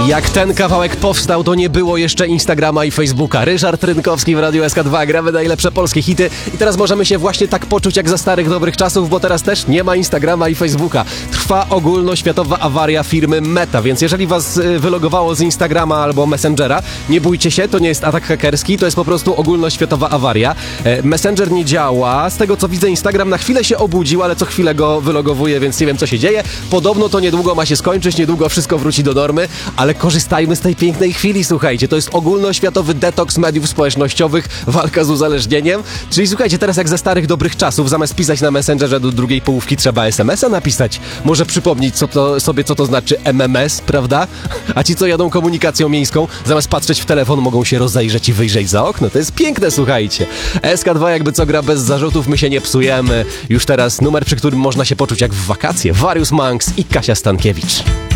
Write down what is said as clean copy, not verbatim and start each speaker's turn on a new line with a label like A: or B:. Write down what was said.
A: Jak ten kawałek powstał, to nie było jeszcze Instagrama i Facebooka. Ryszard Rynkowski w Radiu SK2, gramy najlepsze polskie hity i teraz możemy się właśnie tak poczuć jak za starych dobrych czasów, bo teraz też nie ma Instagrama i Facebooka. Trwa ogólnoświatowa awaria firmy Meta, więc jeżeli was wylogowało z Instagrama albo Messengera, nie bójcie się, to nie jest atak hakerski, to jest po prostu ogólnoświatowa awaria. Messenger nie działa, z tego co widzę Instagram na chwilę się obudził, ale co chwilę go wylogowuje, więc nie wiem co się dzieje. Podobno to niedługo ma się skończyć, niedługo wszystko wróci do normy, ale korzystajmy z tej pięknej chwili, słuchajcie, to jest ogólnoświatowy detoks mediów społecznościowych, walka z uzależnieniem, czyli słuchajcie, teraz jak za starych dobrych czasów, zamiast pisać na Messengerze do drugiej połówki trzeba SMS-a napisać, może przypomnieć co to znaczy MMS, prawda? A ci co jadą komunikacją miejską, zamiast patrzeć w telefon mogą się rozejrzeć i wyjrzeć za okno, to jest piękne, słuchajcie. SK2 jakby co gra bez zarzutów, my się nie psujemy, już teraz numer, przy którym można się poczuć jak w wakacje, Various Monks i Kasia Stankiewicz.